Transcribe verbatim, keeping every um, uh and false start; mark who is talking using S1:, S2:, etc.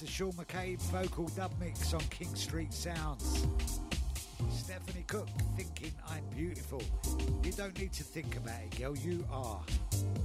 S1: Sean McCabe vocal dub mix on King Street Sounds. Stephanie Cook, Thinking I'm Beautiful. You don't need to think about it, girl, you are.